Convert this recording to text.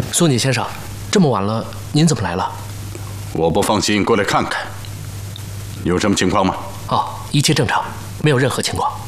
松井先生，这么晚了，您怎么来了？ 我不放心，过来看看。有什么情况吗？ 哦，一切正常，没有任何情况。